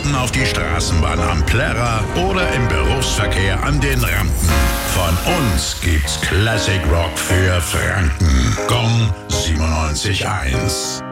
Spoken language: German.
Warten auf die Straßenbahn am Plärrer oder im Berufsverkehr an den Rampen. Von uns gibt's Classic Rock für Franken. Gong 97.1.